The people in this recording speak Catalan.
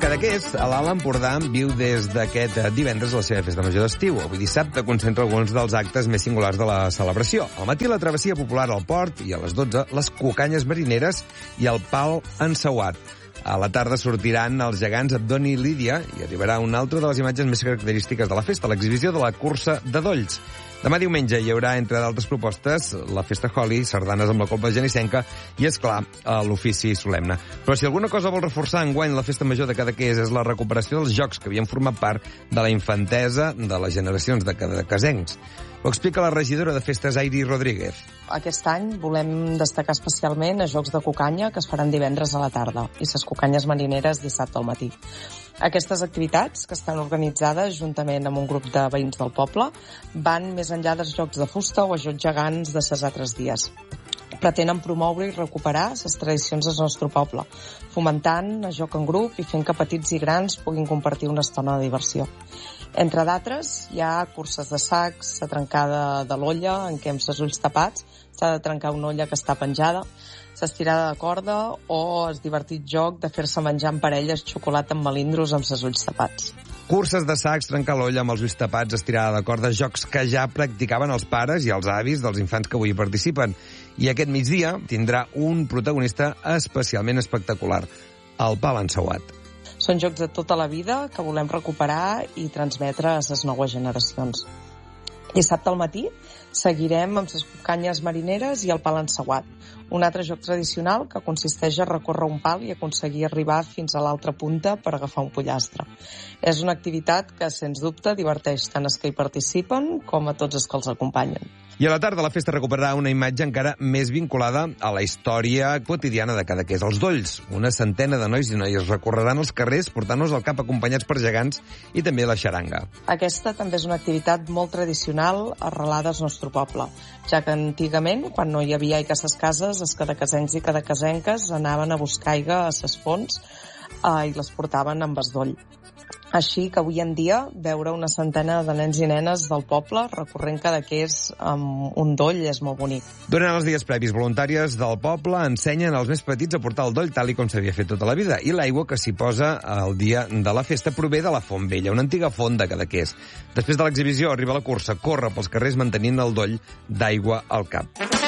Cadaqués, a l'Alt Empordà, viu des d'aquest divendres la seva festa major d'estiu. Avui dissabte concentra alguns dels actes més singulars de la celebració. Al matí la travessia popular al port i a les 12 les cucanyes marineres i el pal enceuat. A la tarda sortiran els gegants Abdoni i Lídia i arribarà una altra de les imatges més característiques de la festa, l'exhibició de la cursa de dolls. Demà diumenge hi haurà, entre d'altres propostes, la festa Holi, sardanes amb la colpa genissenca i, esclar, l'ofici solemne. Però si alguna cosa vol reforçar enguany la festa major de Cadaqués és la recuperació dels jocs que havien format part de la infantesa de les generacions de cadaquesencs. Ho explica la regidora de Festes, Airi Rodríguez. Aquest any volem destacar especialment els jocs de cucanya que es faran divendres a la tarda i les cucanyes marineres dissabte al matí. Aquestes activitats, que estan organitzades juntament amb un grup de veïns del poble, van més enllà dels jocs de fusta o jocs gegants de ses altres dies. Pretenen promoure i recuperar les tradicions del nostre poble, fomentant el joc en grup i fent que petits i grans puguin compartir una estona de diversió. Entre d'altres, hi ha curses de sacs, la trencada de l'olla, en què amb els ulls tapats s'ha de trencar una olla que està penjada, l'estirada de corda o el divertit joc de fer-se menjar en parelles xocolata amb melindros amb els ulls tapats. Curses de sacs, trencar l'olla amb els ulls tapats, estirada de corda, jocs que ja practicaven els pares i els avis dels infants que avui participen. I aquest migdia tindrà un protagonista especialment espectacular, el pal enceuat. Són jocs de tota la vida que volem recuperar i transmetre a les noves generacions. Dissabte al matí seguirem amb les cucanyes marineres i el pal enceuat, un altre joc tradicional que consisteix a recórrer un pal i aconseguir arribar fins a l'altra punta per agafar un pollastre. És una activitat que, sens dubte, diverteix tant els que hi participen com a tots els que els acompanyen. I a la tarda la festa recuperarà una imatge encara més vinculada a la història quotidiana de Cadaqués. Els dolls, una centena de nois i noies recorreran els carrers portant-nos al cap acompanyats per gegants i també la xaranga. Aquesta també és una activitat molt tradicional arrelada al nostre poble, ja que antigament, quan no hi havia aigua a les cases, els cadaquesencs i cadaquesenques anaven a buscar aigua a les fonts i les portaven amb el doll. Així que avui en dia veure una centena de nens i nenes del poble recorrent Cadaqués amb un doll és molt bonic. Durant els dies previs, voluntàries del poble ensenyen als més petits a portar el doll tal i com s'havia fet tota la vida, i l'aigua que s'hi posa el dia de la festa prové de la Font Vella, una antiga font de Cadaqués. Després de l'exhibició arriba la cursa, corre pels carrers mantenint el doll d'aigua al cap.